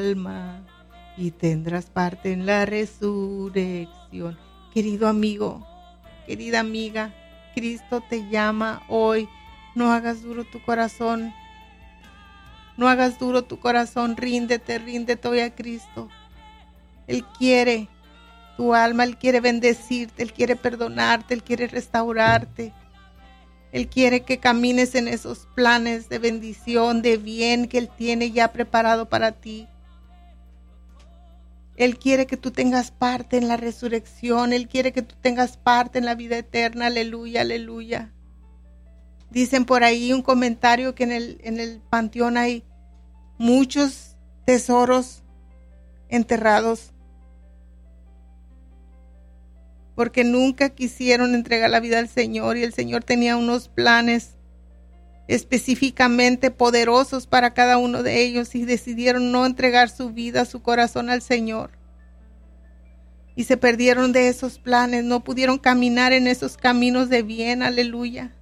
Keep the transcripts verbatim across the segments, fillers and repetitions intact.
alma y tendrás parte en la resurrección. Querido amigo, querida amiga, Cristo te llama hoy. No hagas duro tu corazón. No hagas duro tu corazón. Ríndete, ríndete hoy a Cristo. Él quiere tu alma, Él quiere bendecirte, Él quiere perdonarte, Él quiere restaurarte. Él quiere que camines en esos planes de bendición, de bien que Él tiene ya preparado para ti. Él quiere que tú tengas parte en la resurrección. Él quiere que tú tengas parte en la vida eterna. Aleluya, aleluya. Dicen por ahí un comentario que en el, en el panteón hay muchos tesoros enterrados, porque nunca quisieron entregar la vida al Señor, y el Señor tenía unos planes específicamente poderosos para cada uno de ellos, y decidieron no entregar su vida, su corazón al Señor, y se perdieron de esos planes, no pudieron caminar en esos caminos de bien. Aleluya.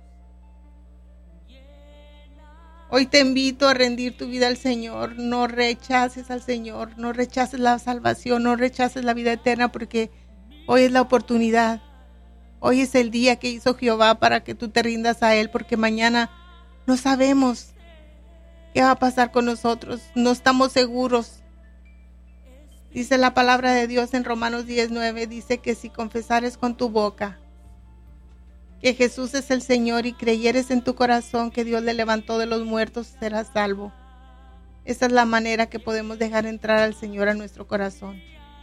Hoy te invito a rendir tu vida al Señor. No rechaces al Señor, no rechaces la salvación, no rechaces la vida eterna, porque hoy es la oportunidad. Hoy es el día que hizo Jehová para que tú te rindas a Él, porque mañana no sabemos qué va a pasar con nosotros. No estamos seguros. Dice la palabra de Dios en Romanos diez nueve, dice que si confesares con tu boca que Jesús es el Señor y creyeres en tu corazón que Dios le levantó de los muertos, serás salvo. Esa es la manera que podemos dejar entrar al Señor a nuestro corazón.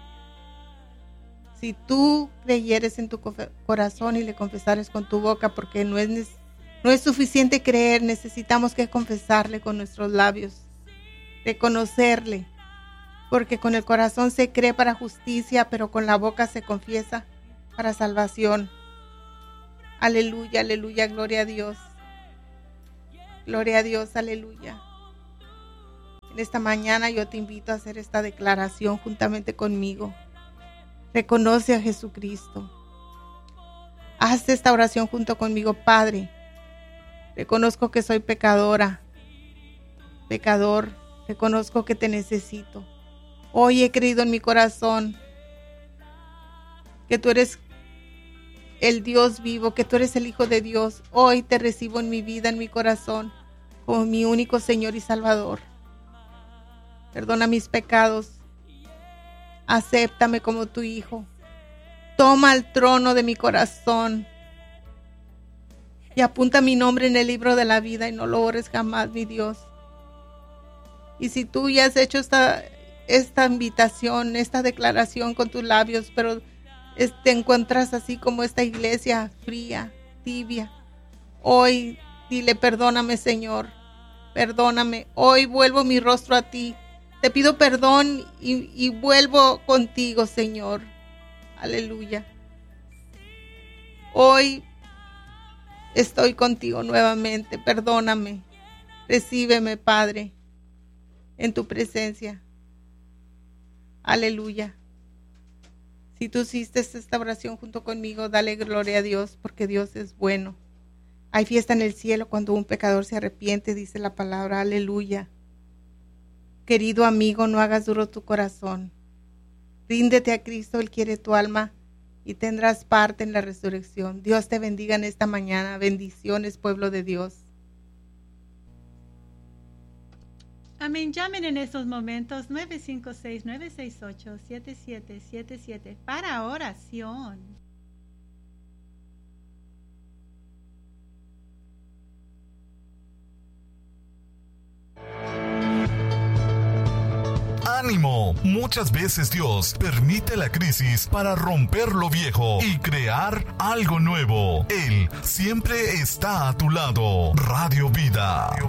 Si tú creyeres en tu corazón y le confesares con tu boca, porque no es, no es suficiente creer, necesitamos que confesarle con nuestros labios, reconocerle, porque con el corazón se cree para justicia, pero con la boca se confiesa para salvación. Aleluya, aleluya, gloria a Dios. Gloria a Dios, aleluya. En esta mañana yo te invito a hacer esta declaración juntamente conmigo. Reconoce a Jesucristo. Haz esta oración junto conmigo. Padre, reconozco que soy pecadora, pecador, reconozco que te necesito. Hoy he creído en mi corazón que tú eres el Dios vivo, que tú eres el Hijo de Dios. Hoy te recibo en mi vida, en mi corazón, como mi único Señor y Salvador. Perdona mis pecados. Acéptame como tu Hijo. Toma el trono de mi corazón y apunta mi nombre en el libro de la vida y no lo borres jamás, mi Dios. Y si tú ya has hecho esta, esta invitación, esta declaración con tus labios, pero te encuentras así como esta iglesia fría, tibia, hoy dile: perdóname, Señor, perdóname. Hoy vuelvo mi rostro a ti. Te pido perdón y, y vuelvo contigo, Señor. Aleluya. Hoy estoy contigo nuevamente. Perdóname. Recíbeme, Padre, en tu presencia. Aleluya. Si tú hiciste esta oración junto conmigo, dale gloria a Dios, porque Dios es bueno. Hay fiesta en el cielo cuando un pecador se arrepiente, dice la palabra. Aleluya. Querido amigo, no hagas duro tu corazón. Ríndete a Cristo, Él quiere tu alma y tendrás parte en la resurrección. Dios te bendiga en esta mañana. Bendiciones, pueblo de Dios. Amén. Llamen en estos momentos nueve cinco seis, nueve seis ocho, siete siete siete siete para oración. ¡Ánimo! Muchas veces Dios permite la crisis para romper lo viejo y crear algo nuevo. Él siempre está a tu lado. Radio Vida.